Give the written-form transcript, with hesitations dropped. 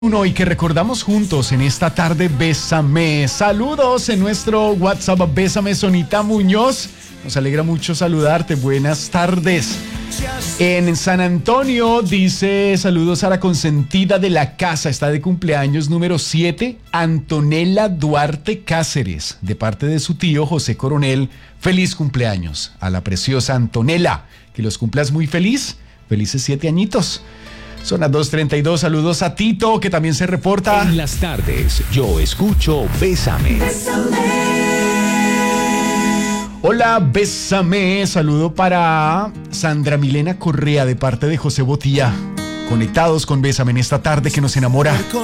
Uno y que recordamos juntos en esta tarde. Bésame. Saludos en nuestro WhatsApp. Bésame, Sonita Muñoz. Nos alegra mucho saludarte. Buenas tardes. En San Antonio dice saludos a la consentida de la casa. Está de cumpleaños número 7, Antonella Duarte Cáceres. De parte de su tío José Coronel. Feliz cumpleaños a la preciosa Antonella. Que los cumplas muy feliz. Felices 7 añitos. Son las 2:32. Saludos a Tito, que también se reporta. En las tardes, yo escucho Bésame. Hola, Bésame. Saludo para Sandra Milena Correa, de parte de José Botía. Conectados con Bésame en esta tarde que nos enamora.